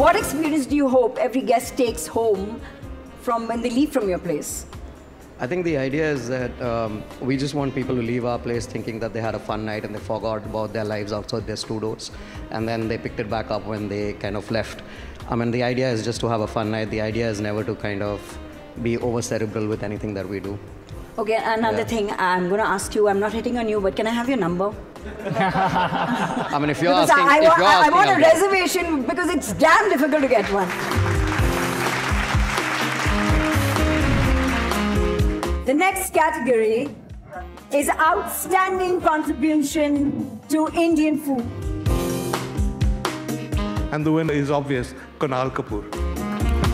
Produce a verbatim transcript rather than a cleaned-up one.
what experience do you hope every guest takes home from when they leave from your place? I think the idea is that um, we just want people to leave our place thinking that they had a fun night and they forgot about their lives outside their studios, and then they picked it back up when they kind of left. I mean, the idea is just to have a fun night. The idea is never to kind of be over-cerebral with anything that we do. Okay, another yeah. thing I'm going to ask you, I'm not hitting on you, but can I have your number? I mean, if you're because asking... I, if you're I, asking, I want I'll a get reservation it. Because it's damn difficult to get one. The next category is outstanding contribution to Indian food. And the winner is obvious, Kunal Kapoor.